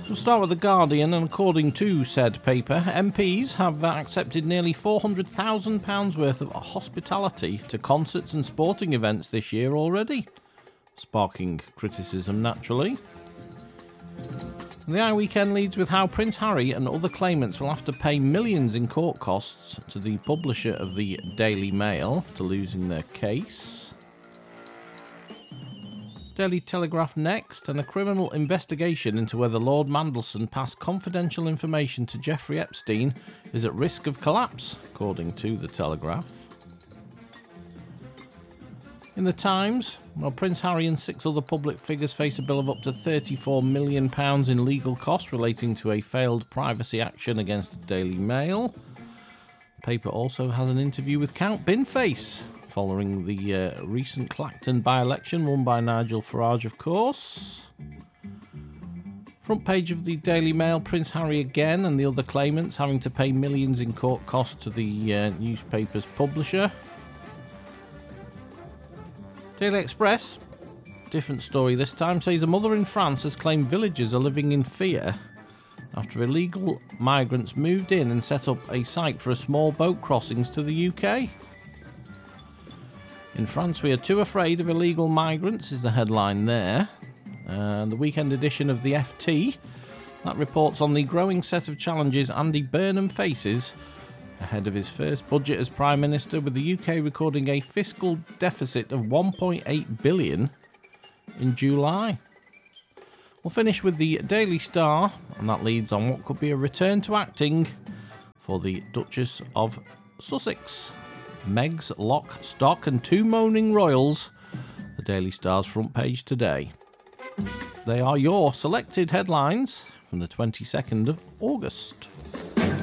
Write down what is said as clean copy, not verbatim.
We'll start with The Guardian, and according to said paper, MPs have accepted nearly £400,000 worth of hospitality to concerts and sporting events this year already, sparking criticism naturally. The Eye Weekend leads with how Prince Harry and other claimants will have to pay millions in court costs to the publisher of the Daily Mail to losing their case. Daily Telegraph next, and a criminal investigation into whether Lord Mandelson passed confidential information to Jeffrey Epstein is at risk of collapse, according to the Telegraph. In the Times, Prince Harry and 6 other public figures face a bill of up to £34 million in legal costs relating to a failed privacy action against the Daily Mail. The paper also has an interview with Count Binface, following the recent Clacton by-election won by Nigel Farage, of course. Front page of the Daily Mail, Prince Harry again and the other claimants having to pay millions in court costs to the newspaper's publisher. Daily Express, different story this time, says a mother in France has claimed villagers are living in fear after illegal migrants moved in and set up a site for a small boat crossings to the UK. In France, we are too afraid of illegal migrants, is the headline there. The weekend edition of the FT, that reports on the growing set of challenges Andy Burnham faces ahead of his first budget as Prime Minister, with the UK recording a fiscal deficit of £1.8 billion in July. We'll finish with the Daily Star, and that leads on what could be a return to acting for the Duchess of Sussex. Meg's lock, stock and 2 moaning royals. The Daily Star's front page today. They are your selected headlines from the 22nd of August.